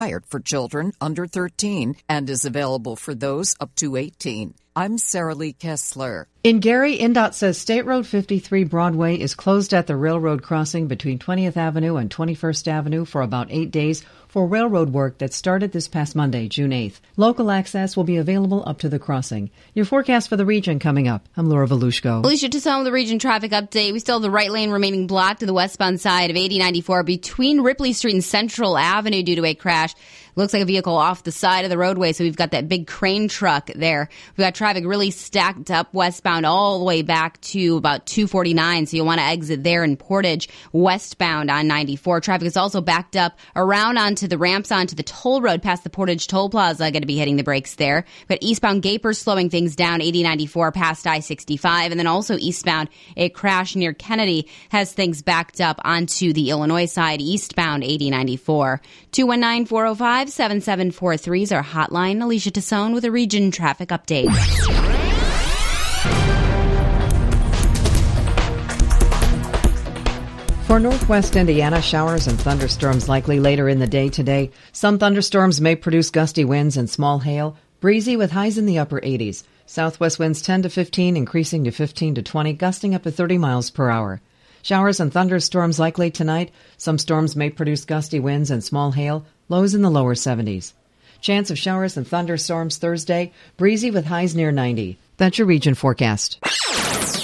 for children under 13 and is available for those up to 18. I'm Sarah Lee Kessler. In Gary, INDOT says State Road 53 Broadway is closed at the railroad crossing between 20th Avenue and 21st Avenue for about 8 days for railroad work that started this past Monday, June 8th. Local access will be available up to the crossing. Your forecast for the region coming up. I'm Laura Volushko. Alicia Tassone with the region traffic update. We still have the right lane remaining blocked to the westbound side of 8094 between Ripley Street and Central Avenue due to a crash. Looks like a vehicle off the side of the roadway, so we've got that big crane truck there. We've got traffic really stacked up westbound all the way back to about 249, so you'll want to exit there in Portage westbound on 94. Traffic is also backed up around onto the ramps onto the toll road past the Portage Toll Plaza. Going to be hitting the brakes there. We've got eastbound Gapers slowing things down 8094 past I-65, and then also eastbound a crash near Kennedy has things backed up onto the Illinois side eastbound 8094. 219-405-7743 is our hotline. Alicia Tassone with a region traffic update. For northwest Indiana, showers and thunderstorms likely later in the day today. Some thunderstorms may produce gusty winds and small hail. Breezy with highs in the upper 80s. Southwest winds 10 to 15, increasing to 15 to 20, gusting up to 30 miles per hour. Showers and thunderstorms likely tonight. Some storms may produce gusty winds and small hail. Lows in the lower 70s. Chance of showers and thunderstorms Thursday. Breezy with highs near 90. That's your region forecast.